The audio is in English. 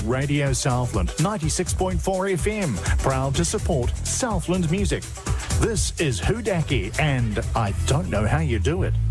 Radio Southland 96.4 FM, proud to support Southland music. This is Hudaki, and I don't know how you do it.